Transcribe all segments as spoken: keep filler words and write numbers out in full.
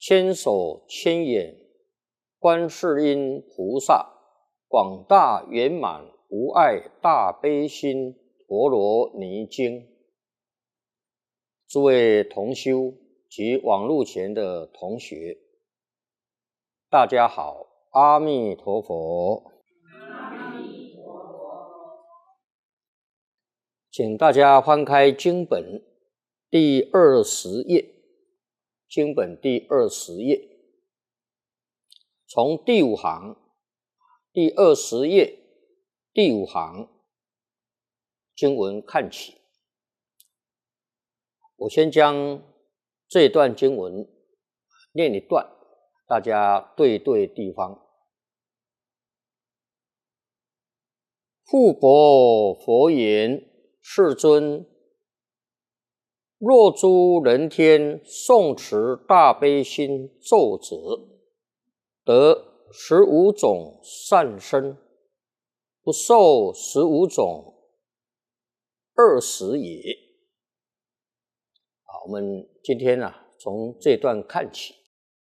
千手千眼观世音菩萨，广大圆满无碍大悲心陀罗尼经。诸位同修及网络前的同学，大家好，阿弥陀佛。 阿弥陀佛。 请大家翻开经本第二十页，经本第二十页，从第五行，第二十页第五行经文看起。我先将这段经文念一段，大家对对地方。复博佛言：世尊，若诸人天诵持大悲心咒者，得十五种善身，不受十五种二十也。好，我们今天啊，从这段看起。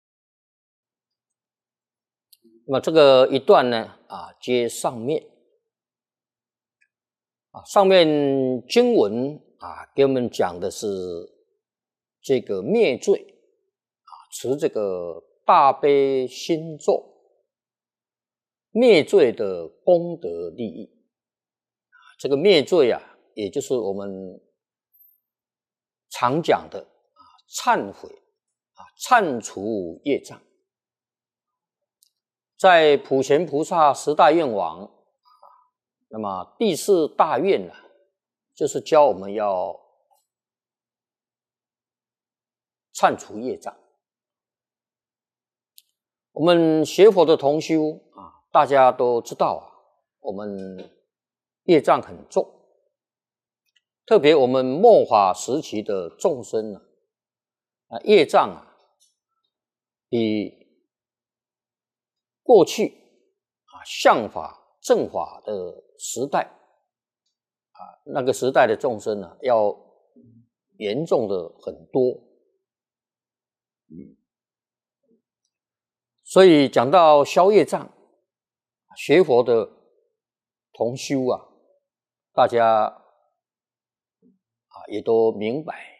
那么这个一段呢，啊，接上面啊，上面经文啊，给我们讲的是这个灭罪啊，持这个大悲心咒灭罪的功德利益。这个灭罪啊，也就是我们常讲的啊，忏悔啊，忏除业障。在普贤菩萨十大愿王，那么第四大愿呢、啊，就是教我们要忏除业障。我们学佛的同修啊，大家都知道啊，我们业障很重。特别我们末法时期的众生呢、啊，业障啊，比过去啊相法正法的时代啊，那个时代的众生呢、啊，要严重的很多。嗯，所以讲到消业障，学佛的同修啊，大家啊，也都明白